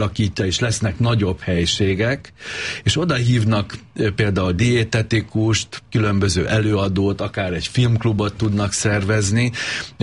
alakítja, és lesznek nagyobb helyiségek, és oda hívnak például diétetikust, különböző előadót, akár egy filmklubot tudnak szervezni,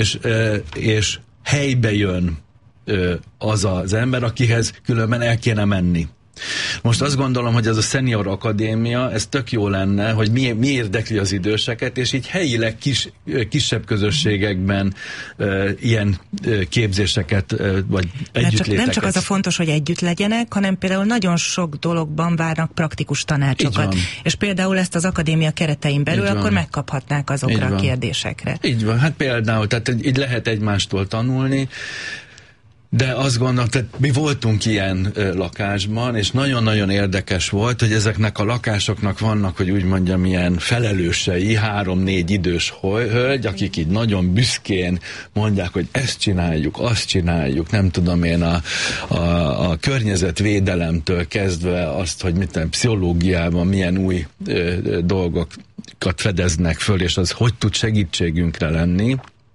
és helybe jön az az ember, akihez különben el kéne menni. Most azt gondolom, hogy ez a Senior Akadémia, ez tök jó lenne, hogy mi érdekli az időseket, és így helyileg kisebb közösségekben ilyen képzéseket, vagy együttléteket. Nem csak az a fontos, hogy együtt legyenek, hanem például nagyon sok dologban várnak praktikus tanácsokat. És például ezt az akadémia keretein belül akkor megkaphatnák azokra a kérdésekre. Így van, hát például, tehát így lehet egymástól tanulni. De azt gondolom, tehát mi voltunk ilyen lakásban, és nagyon-nagyon érdekes volt, hogy ezeknek a lakásoknak vannak, hogy úgy mondjam, ilyen felelősei, 3-4 idős hölgy, akik így nagyon büszkén mondják, hogy ezt csináljuk, azt csináljuk, nem tudom én, a környezetvédelemtől kezdve azt, hogy pszichológiában milyen új dolgokat fedeznek föl, és az hogy tud segítségünkre lenni.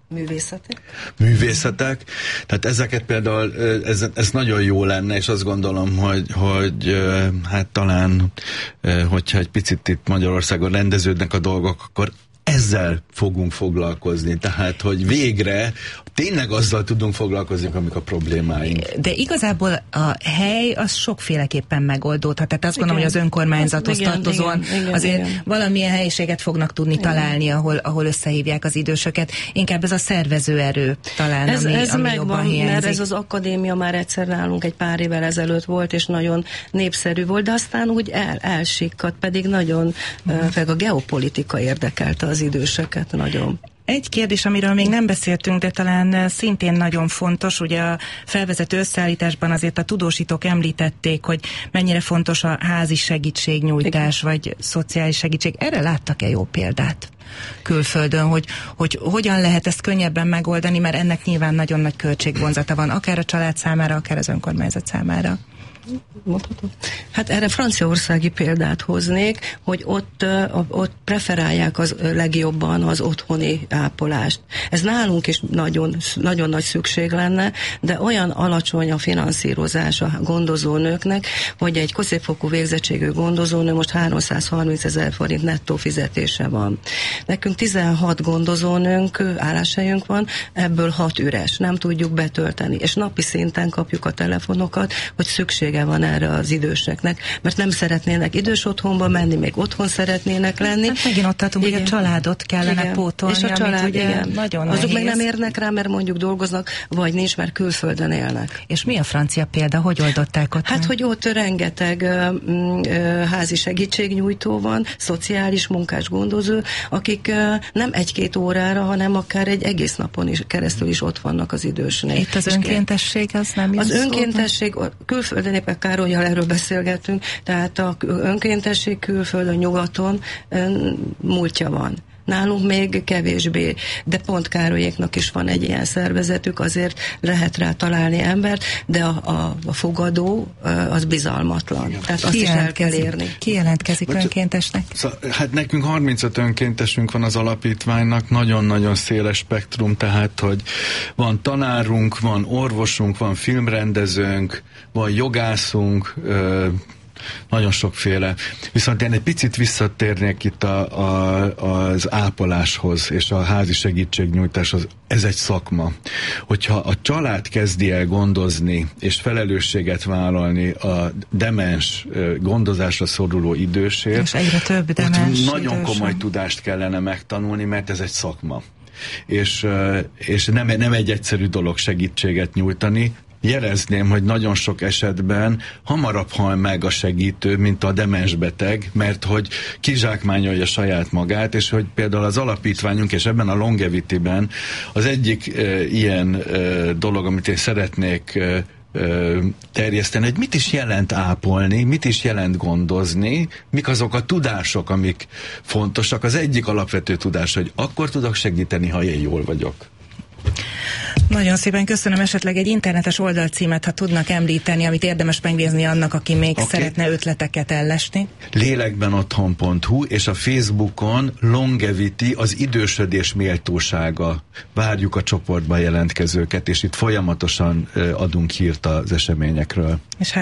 Művészetek. Tehát ezeket például, ez nagyon jó lenne, és azt gondolom, hogy hát talán, hogyha egy picit itt Magyarországon rendeződnek a dolgok, akkor ezzel fogunk foglalkozni. Tehát, hogy végre tényleg azzal tudunk foglalkozni, amik a problémáink. De igazából a hely az sokféleképpen megoldódhat. Tehát azt gondolom, hogy az önkormányzathoz tartozóan azért valamilyen helyiséget fognak tudni találni, ahol összehívják az idősöket. Inkább ez a szervezőerő talán, ami jobban hiányzik. Mert ez az akadémia már egyszer nálunk egy pár évvel ezelőtt volt, és nagyon népszerű volt, de aztán úgy elsikkadt, pedig nagyon a geopolitika érdekelte az időseket nagyon. Egy kérdés, amiről még nem beszéltünk, de talán szintén nagyon fontos, ugye a felvezető összeállításban azért a tudósítók említették, hogy mennyire fontos a házi segítségnyújtás, vagy szociális segítség. Erre láttak-e jó példát külföldön, hogy hogyan lehet ezt könnyebben megoldani, mert ennek nyilván nagyon nagy költségvonzata van, akár a család számára, akár az önkormányzat számára. Mondhatod? Hát erre franciaországi példát hoznék, hogy ott preferálják az legjobban az otthoni ápolást. Ez nálunk is nagyon, nagyon nagy szükség lenne, de olyan alacsony a finanszírozás a gondozónőknek, hogy egy középfokú végzettségű gondozónő most 330 000 forint nettó fizetése van. Nekünk 16 gondozónőnk, álláshelyünk van, ebből 6 üres, nem tudjuk betölteni, és napi szinten kapjuk a telefonokat, hogy szükség van erre az időseknek, mert nem szeretnének idős otthonba menni, még otthon szeretnének lenni. Hát megint ott tartunk, hogy a családot kellene pótolni, és a család, ugye nagyon azok nehéz. meg nem érnek rá, mert mondjuk dolgoznak, vagy nincs, mert külföldön élnek. És mi a francia példa? Hogy oldották ott? Hát, hogy ott rengeteg házi segítségnyújtó van, szociális munkás gondozó, akik nem 1-2 órára, hanem akár egy egész napon is keresztül is ott vannak az idősnél. Itt az önkéntesség az nem az önkéntesség, külföldön éppen Károlyjal erről beszélgetünk, tehát a önkéntesség külföldön, nyugaton múltja van. Nálunk még kevésbé, de pont Károlyéknak is van egy ilyen szervezetük, azért lehet rá találni embert, de a fogadó az bizalmatlan. Tehát azt is el kell érni. Ki jelentkezik önkéntesnek? Hát nekünk 35 önkéntesünk van az alapítványnak, nagyon-nagyon széles spektrum, tehát, hogy van tanárunk, van orvosunk, van filmrendezőnk, van jogászunk, nagyon sokféle. Viszont én egy picit visszatérnék itt az ápoláshoz és a házi segítségnyújtáshoz. Ez egy szakma. Hogyha a család kezdi el gondozni és felelősséget vállalni a demens gondozásra szoruló idősért, és egyre több demens nagyon komoly tudást kellene megtanulni, mert ez egy szakma. És nem egy egyszerű dolog segítséget nyújtani. Jelezném, hogy nagyon sok esetben hamarabb hal meg a segítő, mint a demensbeteg, mert hogy kizsákmányolja saját magát, és hogy például az alapítványunk, és ebben a Longevity-ben az egyik ilyen dolog, amit én szeretnék terjeszteni, hogy mit is jelent ápolni, mit is jelent gondozni, mik azok a tudások, amik fontosak. Az egyik alapvető tudás, hogy akkor tudok segíteni, ha én jól vagyok. Nagyon szépen köszönöm, esetleg egy internetes oldalcímet, ha tudnak említeni, amit érdemes megnézni annak, aki még szeretne ötleteket ellesni. Lélekbenotthon.hu, és a Facebookon Longevity, az idősödés méltósága. Várjuk a csoportban jelentkezőket, és itt folyamatosan adunk hírt az eseményekről. És